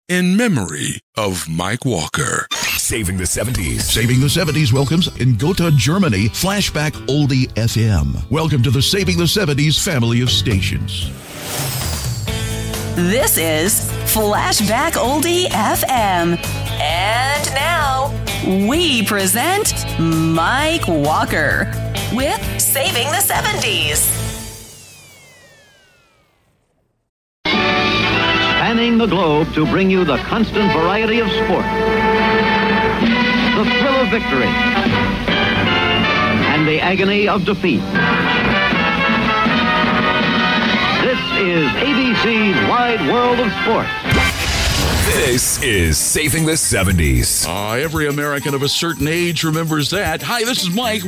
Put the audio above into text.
in memory of Mike Walker. Saving the 70s. Saving the 70s welcomes in Gotha, Germany, Flashback Oldie FM. Welcome to the Saving the 70s family of stations. This is Flashback Oldie FM. And now, we present Mike Walker with Saving the 70s. Spanning the globe to bring you the constant variety of sport, the thrill of victory, and the agony of defeat. This is ABC's Wide World of Sports. This is Saving the 70s. Every American of a certain age remembers that. Hi, this is Mike.